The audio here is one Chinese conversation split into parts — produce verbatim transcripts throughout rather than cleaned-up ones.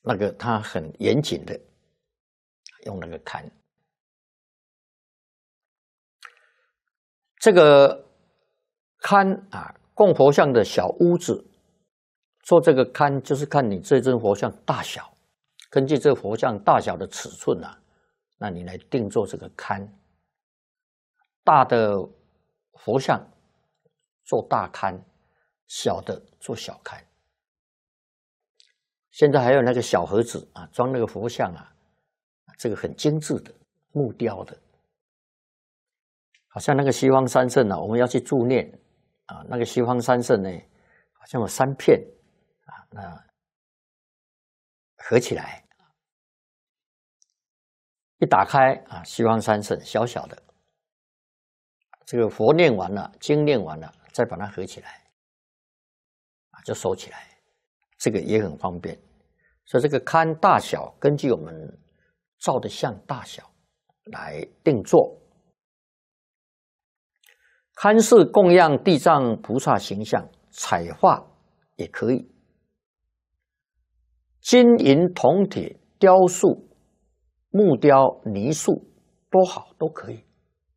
那个他很严谨的用那个龛。这个龛啊，供佛像的小屋子，做这个龛就是看你这尊佛像大小，根据这佛像大小的尺寸啊，那你来定做这个龛。大的佛像做大龛，小的做小龛。现在还有那个小盒子啊，装那个佛像啊，这个很精致的木雕的，好像那个西方三圣啊，我们要去助念啊，那个西方三圣呢，好像有三片啊，那合起来，一打开啊，西方三圣小小的，这个佛念完了，经念完了，再把它合起来，啊，就收起来，这个也很方便。所以这个龛大小，根据我们照的像大小来定做。龛是供养地藏菩萨形象，彩画也可以，金银铜铁、雕塑、木雕、泥塑都好，都可以。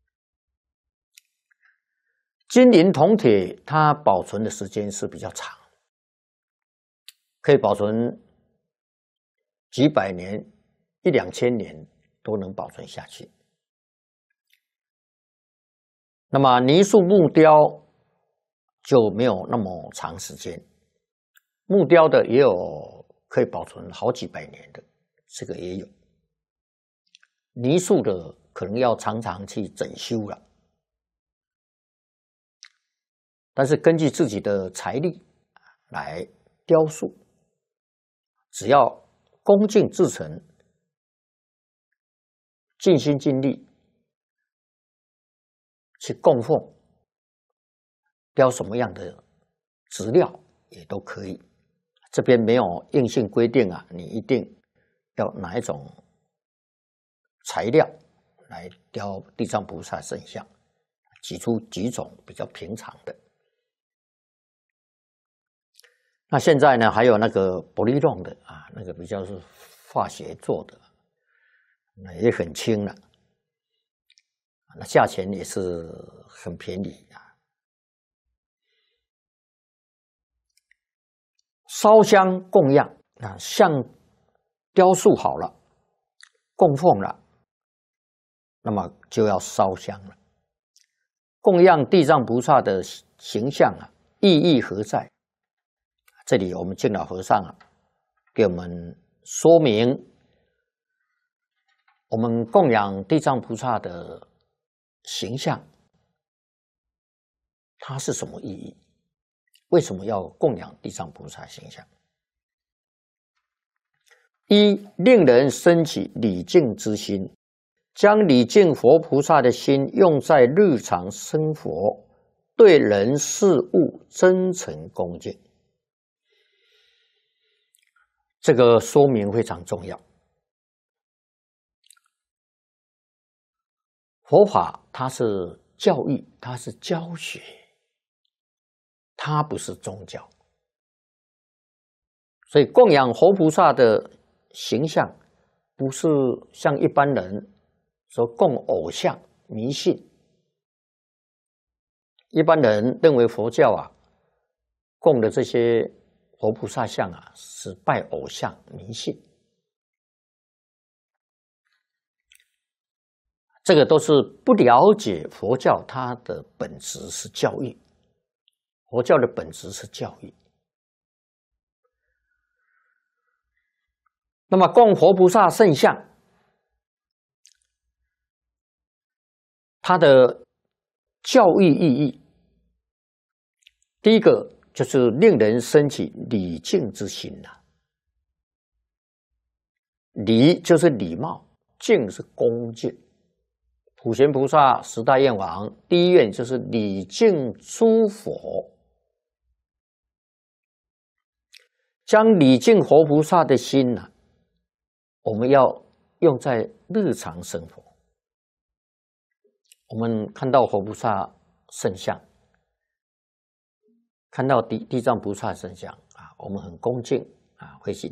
金银铜铁它保存的时间是比较长，可以保存几百年、一两千年都能保存下去。那么泥塑木雕就没有那么长时间，木雕的也有可以保存好几百年的，这个也有。泥塑的可能要常常去整修了，但是根据自己的财力来雕塑，只要恭敬至诚，尽心尽力去供奉，雕什么样的质料也都可以。这边没有硬性规定啊，你一定要哪一种材料来雕地藏菩萨圣像，举出几种比较平常的。那现在呢，还有那个玻璃弄的啊，那个比较是化学做的，那也很轻了，那价钱也是很便宜啊。烧香供养啊，像雕塑好了，供奉了，那么就要烧香了。供养地藏菩萨的形象啊，意义何在？这里我们净老和尚啊，给我们说明，我们供养地藏菩萨的形象，它是什么意义？为什么要供养地藏菩萨形象？一，令人生起礼敬之心，将礼敬佛菩萨的心用在日常生活，对人事物真诚恭敬。这个说明非常重要。佛法它是教育，它是教学，它不是宗教。所以供养佛菩萨的形象，不是像一般人说供偶像迷信。一般人认为佛教啊，供的这些佛菩萨像啊，是拜偶像迷信。这个都是不了解佛教，它的本质是教育。佛教的本质是教育。那么供佛菩萨圣像，它的教育意义，第一个就是令人生起礼敬之心呐、啊。礼就是礼貌，敬是恭敬。普贤菩萨十大愿王，第一愿就是礼敬诸佛，将礼敬佛菩萨的心呢、啊，我们要用在日常生活。我们看到佛菩萨圣像，看到地地藏菩萨圣像啊，我们很恭敬啊，会去